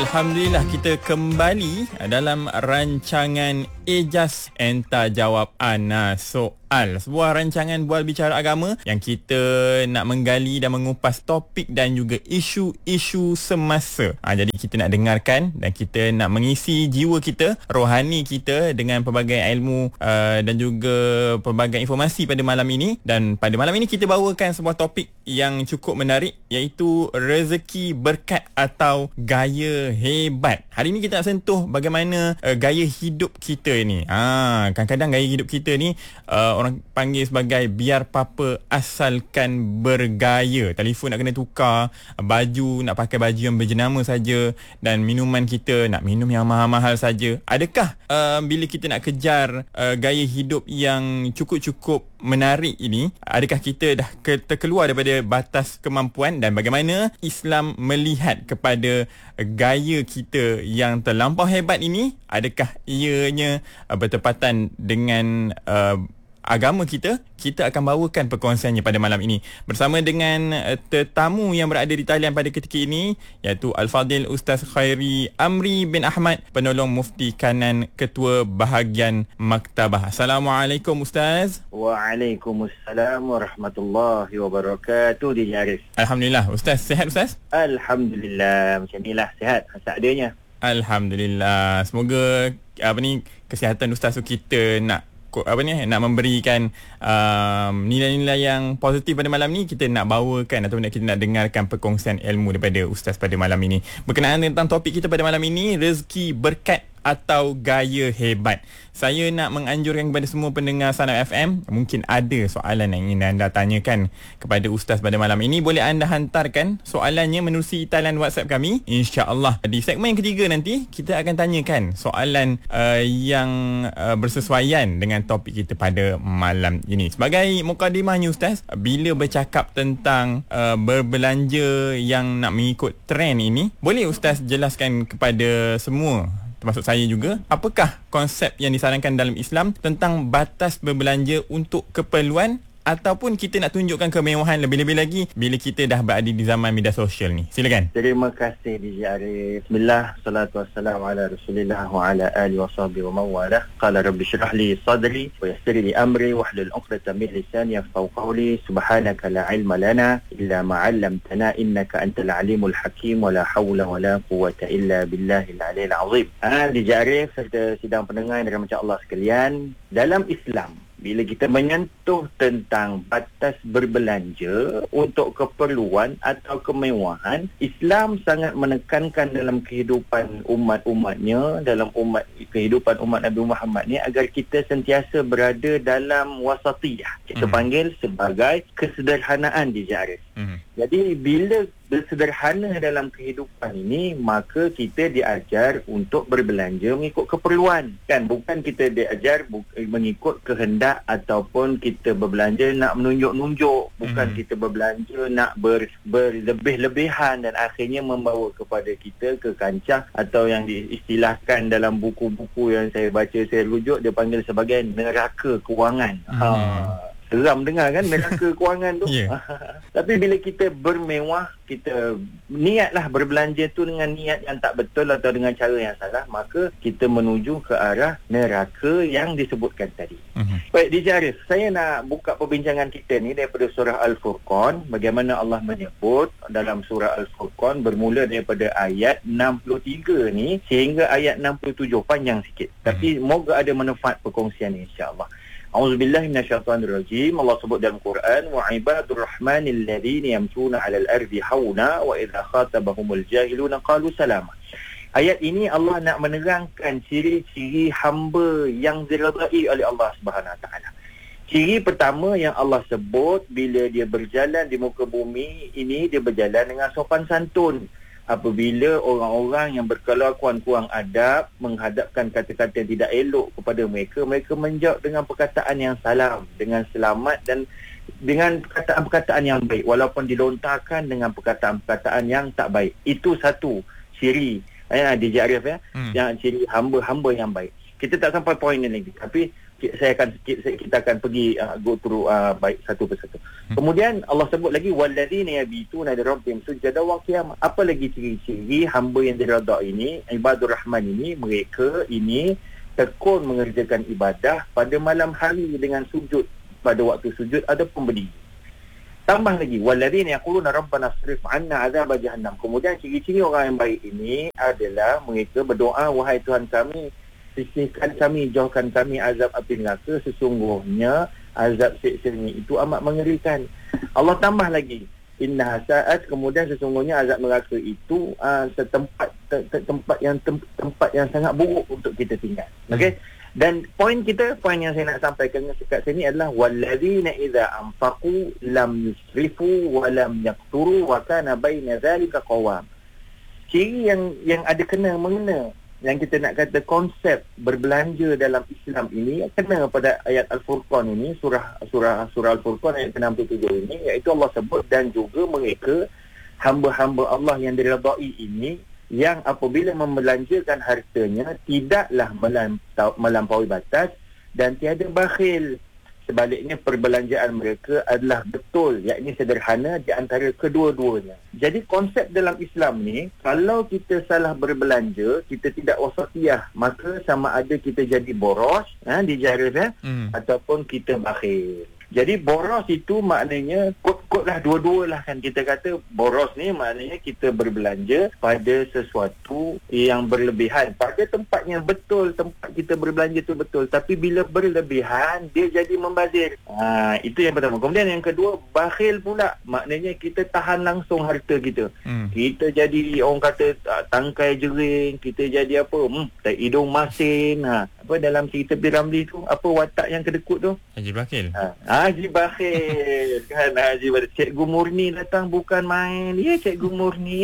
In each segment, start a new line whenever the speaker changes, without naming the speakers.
Alhamdulillah kita kembali dalam rancangan Ejaz Enta Jawab Ana Soal. Sebuah rancangan bual bicara agama yang kita nak menggali dan mengupas topik dan juga isu-isu semasa. Jadi kita nak dengarkan dan kita nak mengisi jiwa kita, rohani kita dengan pelbagai ilmu dan juga pelbagai informasi pada malam ini. Dan pada malam ini kita bawakan sebuah topik yang cukup menarik, iaitu rezeki berkat atau gaya hebat. Hari ini kita nak sentuh bagaimana gaya hidup kita ni. Kadang-kadang gaya hidup kita ni orang panggil sebagai biar papa asalkan bergaya. Telefon nak kena tukar, baju nak pakai baju yang berjenama saja, dan minuman kita nak minum yang mahal-mahal saja. Adakah bila kita nak kejar gaya hidup yang cukup-cukup menarik ini, adakah kita dah terkeluar daripada batas kemampuan, dan bagaimana Islam melihat kepada gaya kita yang terlampau hebat ini? Adakah ianya bertepatan dengan agama kita? Kita akan bawakan perkongsiannya pada malam ini bersama dengan tetamu yang berada di talian pada ketika ini, iaitu Al-Fadil Ustaz Khairi Amri bin Ahmad, penolong mufti kanan Ketua Bahagian Maktabah. Assalamualaikum Ustaz.
Waalaikumsalam warahmatullahi wabarakatuh. DJ Arif.
Alhamdulillah. Ustaz sihat Ustaz?
Alhamdulillah, macam inilah, sihat seadanya.
Alhamdulillah. Semoga kesihatan Ustaz tu kita nak memberikan nilai-nilai yang positif pada malam ni. Kita nak bawakan atau kita nak dengarkan perkongsian ilmu daripada Ustaz pada malam ini berkenaan tentang topik kita pada malam ini, rezeki berkat atau gaya hebat. Saya nak menganjurkan kepada semua pendengar Sanad FM, mungkin ada soalan yang ingin anda tanyakan kepada Ustaz pada malam ini, boleh anda hantarkan soalannya menerusi talian WhatsApp kami. InsyaAllah di segmen yang ketiga nanti kita akan tanyakan soalan yang bersesuaian dengan topik kita pada malam ini. Sebagai mukadimahnya Ustaz, bila bercakap tentang berbelanja yang nak mengikut trend ini, boleh Ustaz jelaskan kepada semua, termasuk saya juga, apakah konsep yang disarankan dalam Islam tentang batas berbelanja untuk keperluan ataupun kita nak tunjukkan kemewahan, lebih-lebih lagi bila kita dah berada di zaman media sosial ni? Silakan.
Terima kasih DJ Arif. Bismillah, salatu wassalamu ala Rasulillah wa ala alihi wa sahbihi wa mawalah. Qala rabbi shrah li sadri wa yassir li amri wahlul 'uqdatam min lisani yafqahu qawli. Subhanaka la ilma lana illa ma 'allamtana innaka antal alimul hakim wa la hawla wa la quwwata illa billahil aliyil azim. DJ Arif serta sidang pendengar yang dirahmati Allah sekalian, dalam Islam bila kita menyentuh tentang batas berbelanja untuk keperluan atau kemewahan, Islam sangat menekankan dalam kehidupan umat-umatnya, dalam kehidupan umat Nabi Muhammad ni, agar kita sentiasa berada dalam wasatiyah. Kita panggil sebagai kesederhanaan di Arif. Jadi bila bersederhana dalam kehidupan ini, maka kita diajar untuk berbelanja mengikut keperluan, kan? Bukan kita diajar mengikut kehendak ataupun kita berbelanja nak menunjuk-nunjuk, bukan kita berbelanja nak berlebih-lebihan dan akhirnya membawa kepada kita ke kancah atau yang diistilahkan dalam buku-buku yang saya baca, saya rujuk, dia panggil sebagai neraka kewangan. Seram dengar kan, neraka kewangan tu. Tapi bila kita bermewah, kita niatlah berbelanja tu dengan niat yang tak betul atau dengan cara yang salah, maka kita menuju ke arah neraka yang disebutkan tadi. Baik DJ Arif, saya nak buka perbincangan kita ni daripada surah Al-Furqan. Bagaimana Allah menyebut dalam surah Al-Furqan, bermula daripada ayat 63 ni sehingga ayat 67, panjang sikit, tapi moga ada manfaat perkongsian ni, insya-Allah. A'udzubillahi minasyaitonirrajim. Allah sebut dalam Quran, wa ibadur rahmanil ladzina yamshuna 'alal ardi hauna wa idza khatabahumul jahiluna qalu salama. Ayat ini Allah nak menerangkan ciri-ciri hamba yang diridai oleh Allah Subhanahu Wa Taala. Ciri pertama yang Allah sebut, bila dia berjalan di muka bumi ini, dia berjalan dengan sopan santun. Apabila orang-orang yang berkelakuan kurang adab menghadapkan kata-kata tidak elok kepada mereka, mereka menjawab dengan perkataan yang salam, dengan selamat dan dengan perkataan-perkataan yang baik, walaupun dilontarkan dengan perkataan-perkataan yang tak baik. Itu satu ciri DJ Arif, yang ciri hamba-hamba yang baik. Kita tak sampai poin ini lagi, tapi kita akan pergi go through baik satu persatu. Kemudian Allah sebut lagi walladzina yabituna li rabbihim sujada wa qiyamah. Apa lagi ciri-ciri hamba yang diredha ini, ibadur rahman ini, mereka ini tekun mengerjakan ibadah pada malam hari dengan sujud pada waktu sujud ataupun berdiri. Tambah lagi walladzina yaquluna rabbana asrif 'anna 'adzab jahannam. Kemudian ciri-ciri orang yang baik ini adalah mereka berdoa, wahai Tuhan kami, sisihkan kami, jauhkan kami azab api neraka, sesungguhnya azab siksa-Nya itu amat mengerikan. Allah tambah lagi inna sa'at, kemudian sesungguhnya azab neraka itu tempat yang sangat buruk untuk kita tinggal. Okey. Dan poin yang saya nak sampaikan dekat sini adalah walladzina idza anfaqu lam yusrifu wa lam yaqturu wa kana baina zalika qawam. Ciri yang ada kena-mengena yang kita nak kata konsep berbelanja dalam Islam ini kena pada ayat Al-Furqan ini, surah Al-Furqan ayat 67 ini, iaitu Allah sebut dan juga mereka hamba-hamba Allah yang diredai ini yang apabila membelanjakan hartanya tidaklah melampaui batas dan tiada bakhil. Sebaliknya perbelanjaan mereka adalah betul, yakni sederhana di antara kedua-duanya. Jadi konsep dalam Islam ni, kalau kita salah berbelanja, kita tidak wasatiyah, maka sama ada kita jadi boros, dijarah, ataupun kita bakhil. Jadi boros itu maknanya kot lah dua-dua lah kan. Kita kata boros ni maknanya kita berbelanja pada sesuatu yang berlebihan, pada tempatnya betul, tempat kita berbelanja tu betul, tapi bila berlebihan dia jadi membazir. Itu yang pertama. Kemudian yang kedua, bakhil pula, maknanya kita tahan langsung harta kita. Kita jadi orang kata tangkai jering, kita jadi apa, tak hidung masin. Apa dalam cerita Piramli tu, apa watak yang kedekut tu?
Haji Bakhil.
Haji Bakhil kan. Haji Bakhil, Cikgu Murni datang bukan main. Ya, Cikgu Murni.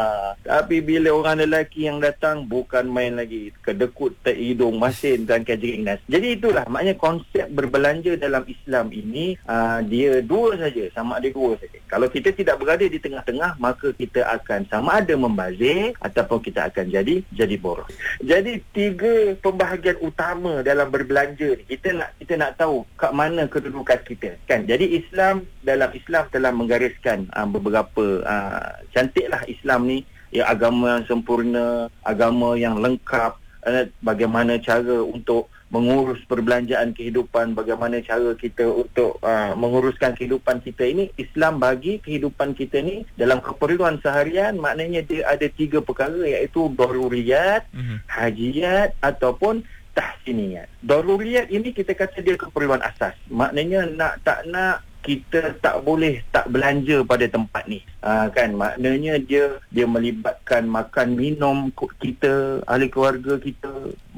Tapi bila orang lelaki yang datang bukan main lagi, kedekut, tak hidung masin dan kajering nas. Jadi itulah maknanya konsep berbelanja dalam Islam ini, dia dua saja, sama ada dua saja. Kalau kita tidak berada di tengah-tengah, maka kita akan sama ada membazir ataupun kita akan jadi boros. Jadi tiga pembahagian utama dalam berbelanja ni, kita nak tahu kat mana kedudukan kita kan. Jadi dalam Islam telah menggariskan beberapa cantiklah Islam ni, ya, agama yang sempurna, agama yang lengkap, bagaimana cara untuk mengurus perbelanjaan kehidupan, bagaimana cara kita untuk menguruskan kehidupan kita ini. Islam bagi kehidupan kita ni dalam keperluan seharian, maknanya dia ada tiga perkara, iaitu daruriyat, hajiyat ataupun tahsiniyat. Daruriyat ini kita kata dia keperluan asas. Maknanya nak tak nak kita tak boleh tak belanja pada tempat ni. Kan, maknanya dia melibatkan makan minum kita, ahli keluarga kita,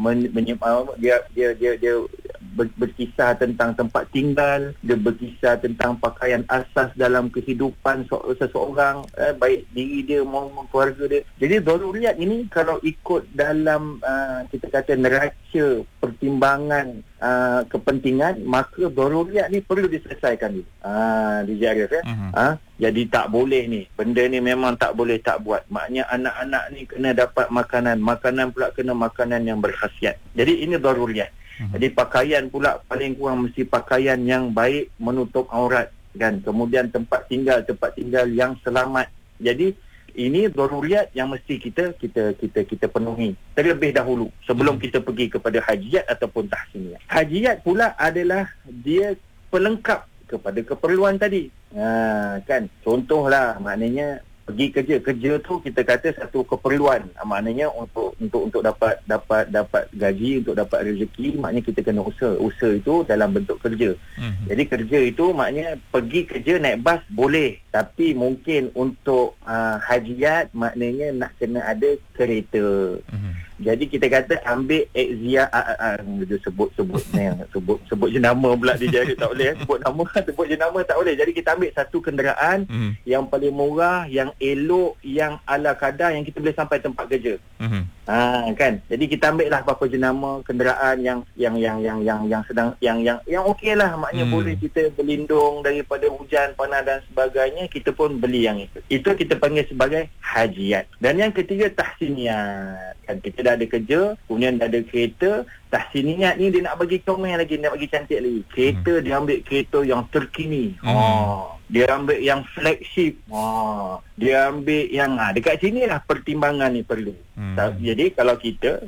dia berkisah tentang tempat tinggal, dia berkisah tentang pakaian asas dalam kehidupan seseorang, baik diri dia maupun keluarga dia. Jadi daruriyat ini kalau ikut dalam kita kata neraca pertimbangan kepentingan, maka daruriyat ni perlu diselesaikan dulu. Dijarif jadi tak boleh ni, benda ni memang tak boleh tak buat. Maknanya anak-anak ni kena dapat makanan pula kena makanan yang berkhasiat. Jadi ini daruriyat. Jadi pakaian pula paling kurang mesti pakaian yang baik, menutup aurat kan. Kemudian tempat tinggal yang selamat. Jadi ini daruriyat yang mesti kita penuhi terlebih dahulu sebelum kita pergi kepada hajiyat ataupun tahsiniyat. Hajiyat pula adalah dia pelengkap kepada keperluan tadi. Kan, contohlah, maknanya pergi kerja tu kita kata satu keperluan, maknanya untuk dapat gaji, untuk dapat rezeki, maknanya kita kena usaha itu dalam bentuk kerja. Jadi kerja itu maknanya pergi kerja naik bas boleh, tapi mungkin untuk hajiyat maknanya nak kena ada kereta. Jadi kita kata ambil Exia, sebut jenama pula dia jadi tak boleh. Sebut jenama tak boleh. Jadi kita ambil satu kenderaan yang paling murah, yang elok, yang ala kadar, yang kita boleh sampai tempat kerja. Kan. Jadi kita ambil lah apa jenama kenderaan yang sedang yang okeylah, maknanya boleh kita berlindung daripada hujan, panas dan sebagainya, kita pun beli yang itu. Itu kita panggil sebagai hajiat. Dan yang ketiga tahsiniyat. Kan kita dah ada kerja, kemudian dah ada kereta. Tahsiniyat ni dia nak bagi comel lagi, nak bagi cantik lagi. Kereta dia ambil kereta yang terkini. Dia ambil yang flagship. Dia ambil yang dekat sini lah pertimbangan ni perlu. Jadi kalau kita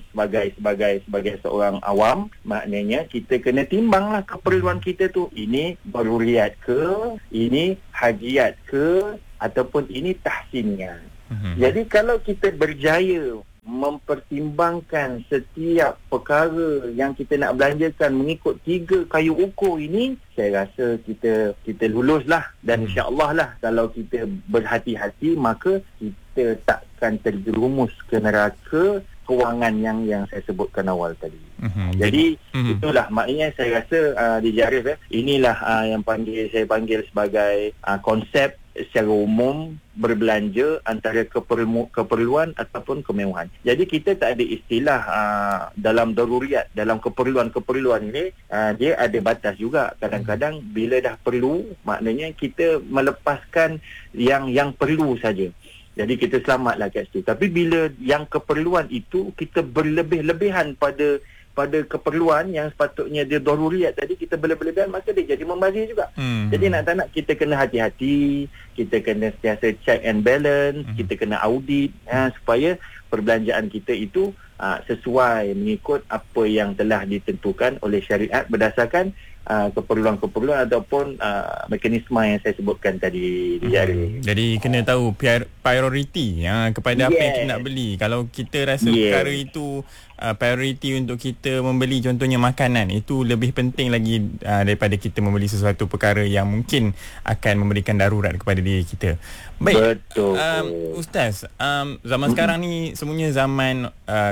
sebagai seorang awam, maknanya kita kena timbanglah keperluan kita tu. Ini daruriyat ke, ini hajiat ke, ataupun ini tahsiniyat. Jadi kalau kita berjaya mempertimbangkan setiap perkara yang kita nak belanjakan mengikut 3 kayu ukur ini, saya rasa kita luluslah. Dan insya-Allah lah, kalau kita berhati-hati, maka kita takkan terjerumus ke neraka kewangan yang saya sebutkan awal tadi. Jadi itulah maknanya saya rasa DJ Arif, inilah yang saya panggil sebagai konsep secara umum berbelanja antara keperluan ataupun kemewahan. Jadi kita tak ada istilah dalam daruriyat, dalam keperluan ini dia ada batas juga. Kadang-kadang bila dah perlu, maknanya kita melepaskan yang perlu saja. Jadi kita selamatlah kat situ. Tapi bila yang keperluan itu kita berlebih-lebihan pada keperluan yang sepatutnya dia daruriyat tadi, kita berlebihan, maka dia jadi membazir juga. Jadi nak tak nak kita kena hati-hati, kita kena sentiasa check and balance, kita kena audit supaya perbelanjaan kita itu sesuai mengikut apa yang telah ditentukan oleh syariat berdasarkan keperluan-keperluan ataupun mekanisme yang saya sebutkan tadi.
Jadi kena tahu priority kepada apa yang kita nak beli. Kalau kita rasa perkara itu priority untuk kita membeli, contohnya makanan, itu lebih penting lagi daripada kita membeli sesuatu perkara yang mungkin akan memberikan darurat kepada diri kita. Baik. Betul. Ustaz, zaman sekarang ni semuanya zaman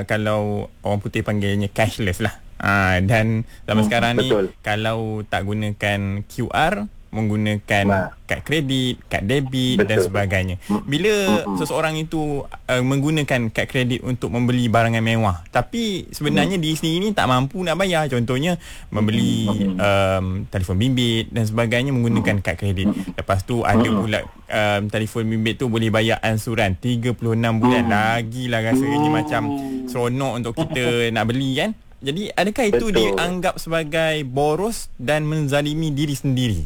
kalau orang putih panggilnya cashless lah. Dan zaman sekarang ni kalau tak gunakan QR, menggunakan kad kredit, kad debit dan sebagainya. Bila seseorang itu menggunakan kad kredit untuk membeli barangan mewah, tapi sebenarnya diri sendiri ni tak mampu nak bayar, contohnya membeli telefon bimbit dan sebagainya menggunakan kad kredit. Lepas tu ada pula telefon bimbit tu boleh bayar ansuran 36 bulan. Lagilah rasanya macam seronok untuk kita nak beli kan. Jadi adakah itu dianggap sebagai boros dan menzalimi diri sendiri?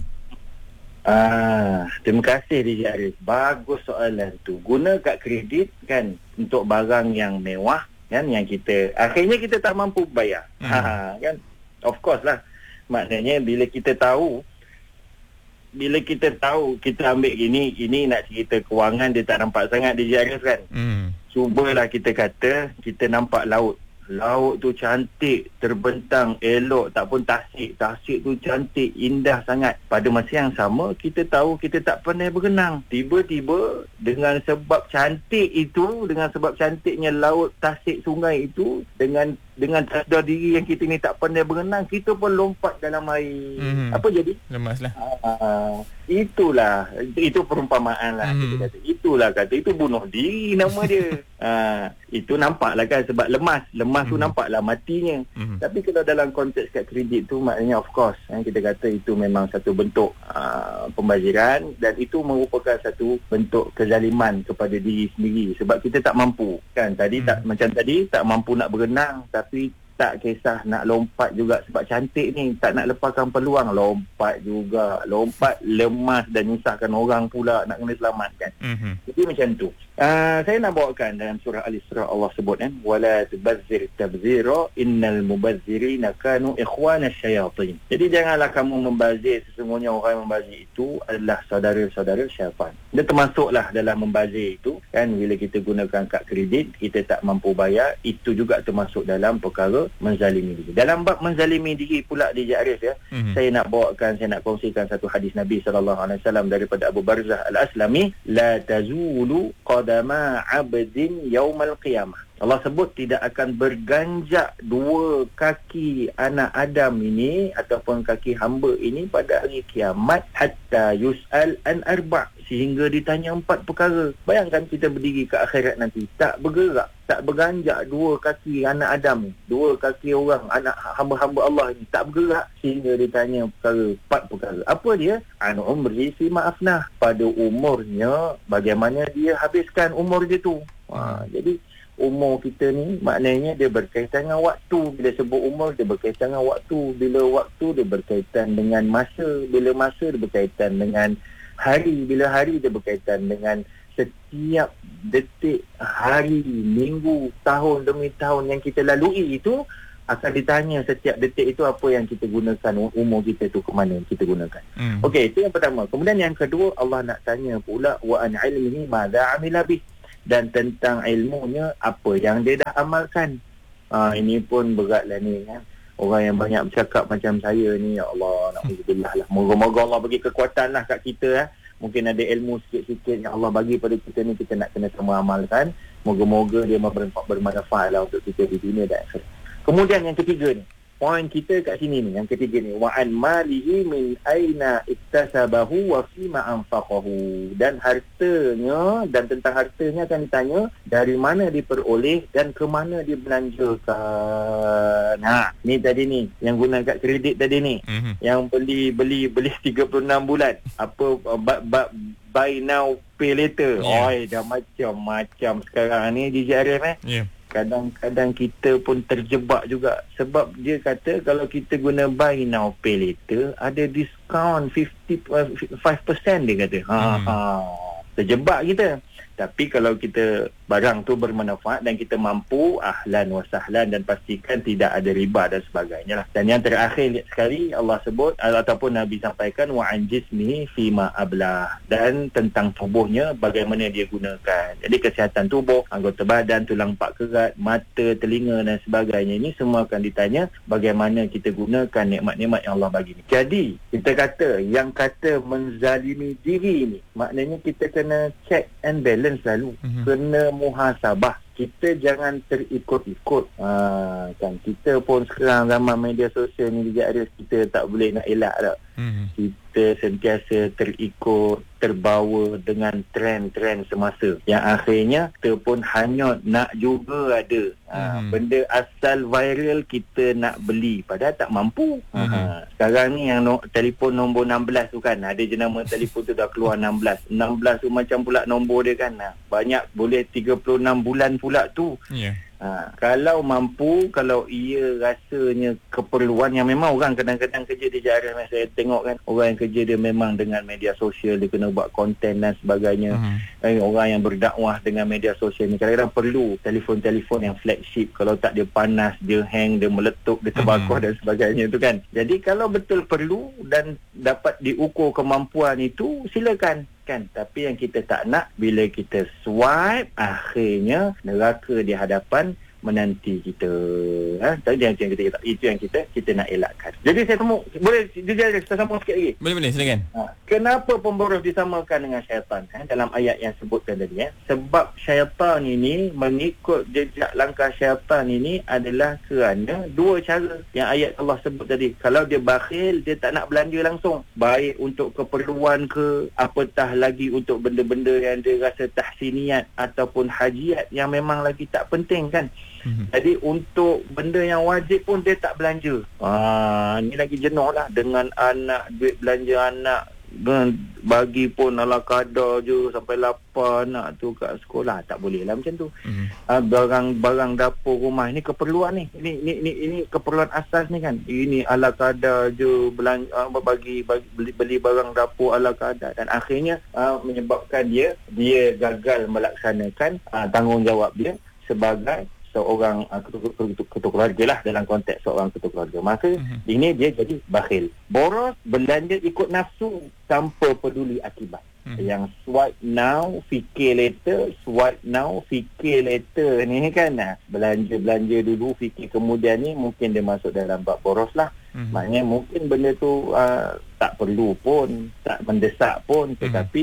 Terima kasih DJ Arif. Bagus soalan tu. Guna kad kredit kan untuk barang yang mewah kan, yang kita akhirnya kita tak mampu bayar. Kan? Of course lah. Maknanya bila kita tahu kita ambil ini nak cerita kewangan, dia tak nampak sangat DJ Arif kan. Cubalah kita kata kita nampak laut tu cantik, terbentang, elok, tak pun tasik tu cantik, indah sangat. Pada masa yang sama kita tahu kita tak pandai berenang. Tiba-tiba dengan sebab cantik itu, dengan sebab cantiknya laut, tasik, sungai itu, dengan tersedar diri yang kita ni tak pandai berenang, kita pun lompat dalam air. Apa jadi? Lemaslah. Itu perumpamaan lah. Kita kata itulah, itu bunuh diri nama dia. Itu nampaklah kan, sebab lemas tu nampaklah matinya. Tapi kalau dalam konteks kad kredit tu, maknanya of course kita kata itu memang satu bentuk pembaziran, dan itu merupakan satu bentuk kezaliman kepada diri sendiri, sebab kita tak mampu kan. Macam tadi tak mampu nak berenang, tapi tak kisah nak lompat juga sebab cantik ni, tak nak lepaskan peluang, lompat lemas dan nyusahkan orang pula nak kena selamatkan. Jadi macam tu. Saya nak bawakan dalam surah Al-Isra, Allah sebut kan, wala tubazzir tabzira innal mubazzirina kanu ikhwana syayatin. Jadi janganlah kamu membazir, sesungguhnya orang yang membazir itu adalah saudara-saudara syaitan. Dia termasuklah dalam membazir itu kan, bila kita gunakan kad kredit kita tak mampu bayar, itu juga termasuk dalam perkara menzalimi diri. Dalam bab menzalimi diri pula DJ Arif saya nak kongsikan satu hadis Nabi SAW daripada Abu Barzah Al-Aslami, la tazulu qadama 'abdin yaumal qiyamah. Allah sebut tidak akan berganjak dua kaki anak Adam ini ataupun kaki hamba ini pada hari kiamat, hatta yus'al an arba', sehingga ditanya 4 perkara. Bayangkan kita berdiri ke akhirat nanti, tak bergerak, tak berganjak 2 kaki anak Adam ni, 2 kaki orang, anak hamba-hamba Allah ni, tak bergerak sehingga ditanya 4 perkara. Apa dia? An umri fi ma'afnah, pada umurnya, bagaimana dia habiskan umur dia tu. Jadi umur kita ni maknanya dia berkaitan dengan waktu. Bila sebut umur, dia berkaitan dengan waktu. Bila waktu, dia berkaitan dengan masa. Bila masa, dia berkaitan dengan hari. Bila hari, dia berkaitan dengan setiap detik, hari, minggu, tahun demi tahun yang kita lalui itu. Akan ditanya setiap detik itu apa yang kita gunakan, umur kita tu ke mana kita gunakan. Okey, itu yang pertama. Kemudian yang kedua, Allah nak tanya pula wa an ilmihi madza amila bih, dan tentang ilmunya apa yang dia dah amalkan. Ini pun beratlah ni kan. Orang yang banyak bercakap macam saya ni, ya Allah, na'udzubillah lah. Moga-moga Allah bagi kekuatan lah kat kita. Mungkin ada ilmu sikit-sikit yang Allah bagi pada kita ni, kita nak kena sama amalkan. Moga-moga dia bermanfaat lah untuk kita di dunia dan akhirat. Kemudian yang ketiga ni, poin kita kat sini ni, yang ketiga ni, wa an malihi min aina iktasabahu wa fima anfaqahu, dan hartanya, dan tentang hartanya akan ditanya dari mana diperoleh dan ke mana dibelanjakan. Ni tadi ni yang guna kat kredit tadi ni, yang beli 36 bulan, apa buy now pay later. Oi, dah macam-macam sekarang ni di JRM Kadang-kadang kita pun terjebak juga. Sebab dia kata kalau kita guna buy now pay later, ada diskaun 5% dia kata. Terjebak kita. Tapi kalau kita barang tu bermanfaat dan kita mampu, ahlan wa sahlan, dan pastikan tidak ada riba dan sebagainya lah. Dan yang terakhir sekali Allah sebut ataupun Nabi sampaikan wa an jismihi fima ablah, dan tentang tubuhnya bagaimana dia gunakan. Jadi kesihatan tubuh, anggota badan, tulang pak kerat, mata, telinga dan sebagainya, ini semua akan ditanya bagaimana kita gunakan nikmat-nikmat yang Allah bagi ni. Jadi kita kata yang kata menzalimi diri ni, maknanya kita kena check and balance selalu. Kena muhasabah. Kita jangan terikut-ikut. Kan kita pun sekarang zaman media sosial ni juga ada, kita tak boleh nak elak tak. Kita sentiasa terikut, terbawa dengan trend-trend semasa, yang akhirnya kita pun hanyut nak juga ada. Benda asal viral kita nak beli padahal tak mampu. Sekarang ni yang telefon nombor 16 tu kan, ada jenama telefon tu dah keluar 16 tu macam pula nombor dia kan. Banyak, boleh 36 bulan pula tu. Kalau mampu, kalau ia rasanya keperluan, yang memang orang kadang-kadang kerja di JRM, saya tengok kan, orang yang kerja dia memang dengan media sosial, dia kena buat konten dan sebagainya. Orang yang berdakwah dengan media sosial ni kadang-kadang perlu telefon-telefon yang flagship. Kalau tak, dia panas, dia hang, dia meletup, dia terbakar dan sebagainya tu kan. Jadi kalau betul perlu dan dapat diukur kemampuan itu, silakan kan. Tapi yang kita tak nak, bila kita swipe, akhirnya neraka di hadapan menanti kita. Itu yang kita nak elakkan. Jadi saya temu, boleh kita sambung sikit lagi?
Boleh, silakan.
Kenapa pemboros disamakan dengan syaitan dalam ayat yang sebutkan tadi? Sebab syaitan ini, mengikut jejak langkah syaitan ini adalah kerana 2 cara yang ayat Allah sebut tadi. Kalau dia bakhil, dia tak nak belanja langsung, baik untuk keperluan ke, apatah lagi untuk benda-benda yang dia rasa tahsiniat ataupun hajiat yang memang lagi tak penting kan. Jadi untuk benda yang wajib pun dia tak belanja. Ni lagi jenuh lah dengan anak, duit belanja anak bagi pun ala kadar je sampai lapar anak tu kat sekolah. Tak boleh lah macam tu. Barang dapur rumah ni keperluan ni. Ini keperluan asas ni kan. Ini ala kadar je belanja, beli barang dapur ala kadar, dan akhirnya menyebabkan dia gagal melaksanakan tanggungjawab dia sebagai seorang ketua keluarga lah, dalam konteks seorang ketua keluarga. Maka ini dia jadi bakhil. Boros, belanja ikut nafsu tanpa peduli akibat. Yang swipe now, fikir later, swipe now, fikir later ni kan. Belanja dulu, fikir kemudian, ni mungkin dia masuk dalam bab boros lah. Maknanya mungkin benda tu tak perlu pun, tak mendesak pun, tetapi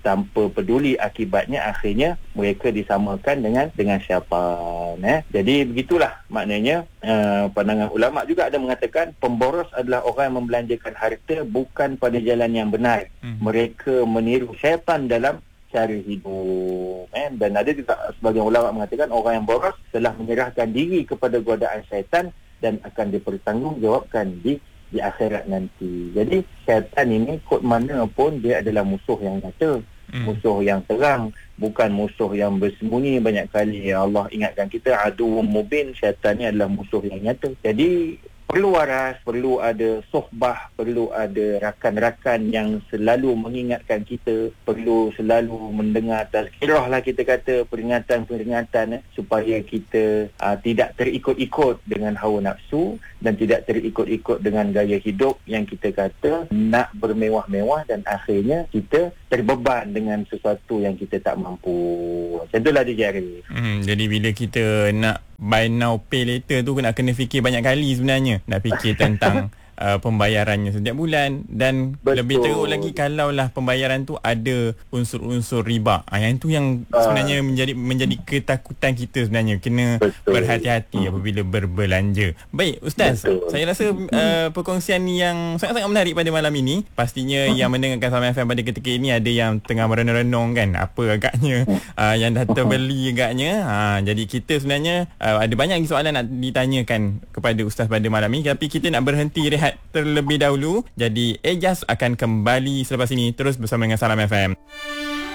tanpa peduli akibatnya, akhirnya mereka disamakan dengan syaitan. Jadi begitulah maknanya. Pandangan ulama juga ada mengatakan pemboros adalah orang yang membelanjakan harta bukan pada jalan yang benar. Mereka meniru syaitan dalam cara hidup. Dan ada juga sebagian ulama mengatakan orang yang boros telah menyerahkan diri kepada godaan syaitan dan akan dipertanggungjawabkan di akhirat nanti. Jadi syaitan ini kod mana pun dia adalah musuh yang nyata, musuh yang terang, bukan musuh yang bersembunyi. Banyak kali Allah ingatkan kita, aduwwum mubin, syaitan ni adalah musuh yang nyata. Jadi perlu waras, perlu ada sohbah, perlu ada rakan-rakan yang selalu mengingatkan kita, perlu selalu mendengar tazkirah lah kita kata, peringatan-peringatan supaya kita tidak terikut-ikut dengan hawa nafsu dan tidak terikut-ikut dengan gaya hidup yang kita kata nak bermewah-mewah dan akhirnya kita terbeban dengan sesuatu yang kita tak mampu. Macam itulah dia, Arif.
Jadi bila kita nak buy now pay later tu nak kena fikir banyak kali sebenarnya. Nak fikir tentang pembayarannya setiap bulan. Dan lebih teruk lagi kalaulah pembayaran tu ada unsur-unsur riba. Yang tu yang sebenarnya menjadi ketakutan kita sebenarnya. Kena berhati-hati apabila berbelanja. Baik Ustaz, saya rasa perkongsian yang sangat-sangat menarik pada malam ini. Pastinya yang mendengarkan Salam FM pada ketika ini ada yang tengah merenung-renung kan, apa agaknya yang dah terbeli agaknya. Jadi kita sebenarnya ada banyak lagi soalan nak ditanyakan kepada Ustaz pada malam ini, tapi kita nak berhenti rehat terlebih dahulu. Jadi Ejaz akan kembali selepas ini terus bersama dengan Salam FM.